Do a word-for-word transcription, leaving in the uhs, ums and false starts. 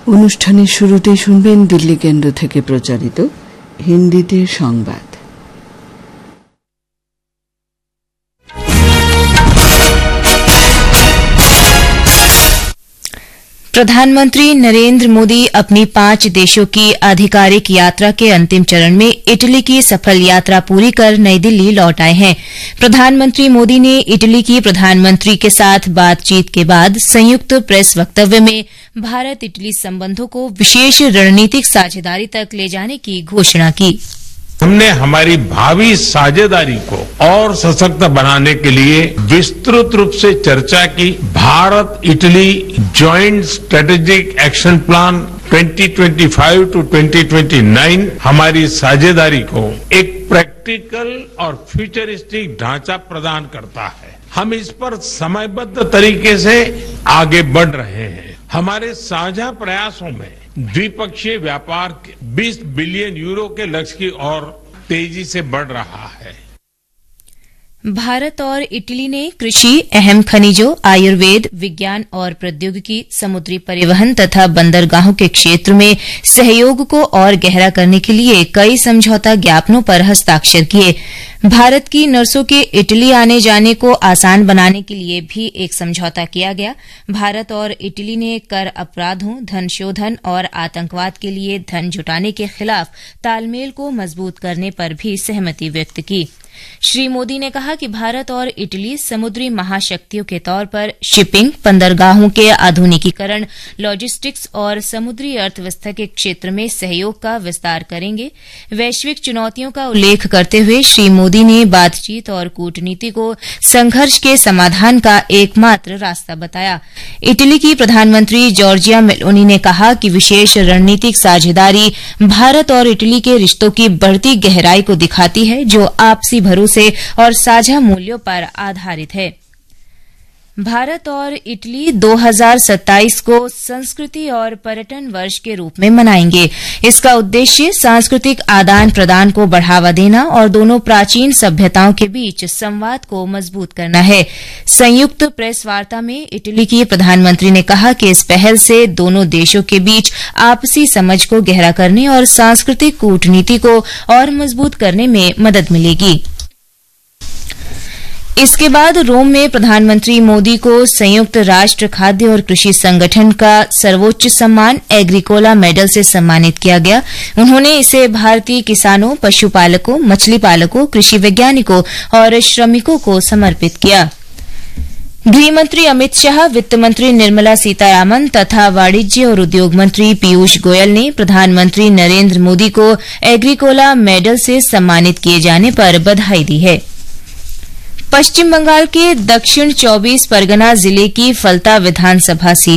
অনুষ্ঠানের শুরুতেই শুনবেন দিল্লি কেন্দ্র থেকে প্রচারিত হিন্দিতে সংবাদ। प्रधानमंत्री नरेंद्र मोदी अपनी पांच देशों की आधिकारिक यात्रा के अंतिम चरण में इटली की सफल यात्रा पूरी कर नई दिल्ली लौट आए हैं। प्रधानमंत्री मोदी ने इटली की प्रधानमंत्री के साथ बातचीत के बाद संयुक्त प्रेस वक्तव्य में भारत इटली संबंधों को विशेष रणनीतिक साझेदारी तक ले जाने की घोषणा की। हमने हमारी भावी साझेदारी को और सशक्त बनाने के लिए विस्तृत रूप से चर्चा की। Bharat Italy joint strategic action plan twenty twenty five to twenty twenty nine हमारी साझेदारी को एक प्रैक्टिकल और फ्यूचरिस्टिक ढांचा प्रदान करता है। हम इस पर समयबद्ध तरीके से आगे बढ़ रहे हैं। हमारे साझा प्रयासों में द्विपक्षीय व्यापार बीस बिलियन यूरो के लक्ष्य की ओर तेजी से बढ़ रहा है। भारत और इटली ने कृषि, अहम खनिजों, आयुर्वेद, विज्ञान और प्रौद्योगिकी, समुद्री परिवहन तथा बंदरगाहों के क्षेत्र में सहयोग को और गहरा करने के लिए कई समझौता ज्ञापनों पर हस्ताक्षर किए। भारत की नर्सों के इटली आने जाने को आसान बनाने के लिए भी एक समझौता किया गया। भारत और इटली ने कर अपराधों, धन शोधन और आतंकवाद के लिए धन जुटाने के खिलाफ तालमेल को मजबूत करने पर भी सहमति व्यक्त की। श्री मोदी ने कहा कि भारत और इटली समुद्री महाशक्तियों के तौर पर शिपिंग, बंदरगाहों के आधुनिकीकरण, लॉजिस्टिक्स और समुद्री अर्थव्यवस्था के क्षेत्र में सहयोग का विस्तार करेंगे। वैश्विक चुनौतियों का उल्लेख करते हुए श्री मोदी ने बातचीत और कूटनीति को संघर्ष के समाधान का एकमात्र रास्ता बताया। इटली की प्रधानमंत्री जॉर्जिया मेलोनी ने कहा कि विशेष रणनीतिक साझेदारी भारत और इटली के रिश्तों की बढ़ती गहराई को दिखाती है, जो आपसी भरोसे और साझा मूल्यों पर आधारित है। भारत और इटली दो हज़ार सत्ताईस को संस्कृति और पर्यटन वर्ष के रूप में मनाएंगे। इसका उद्देश्य सांस्कृतिक आदान प्रदान को बढ़ावा देना और दोनों प्राचीन सभ्यताओं के बीच संवाद को मजबूत करना है। संयुक्त प्रेस वार्ता में इटली की प्रधानमंत्री ने कहा कि इस पहल से दोनों देशों के बीच आपसी समझ को गहरा करने और सांस्कृतिक कूटनीति को और मजबूत करने में मदद मिलेगी। इसके बाद रोम में प्रधानमंत्री मोदी को संयुक्त राष्ट्र खाद्य और कृषि संगठन का सर्वोच्च सम्मान एग्रीकोला मेडल से सम्मानित किया गया। उन्होंने इसे भारतीय किसानों, पशुपालकों, मछली पालकों, कृषि वैज्ञानिकों और श्रमिकों को समर्पित किया। गृहमंत्री अमित शाह, वित्त मंत्री निर्मला सीतारामन तथा वाणिज्य और उद्योग मंत्री पीयूष गोयल ने प्रधानमंत्री नरेंद्र मोदी को एग्रीकोला मेडल से सम्मानित किए जाने पर बधाई दी है। पश्चिम बंगाल के दक्षिण चौबीस परगना जिले की फलता विधानसभा सीट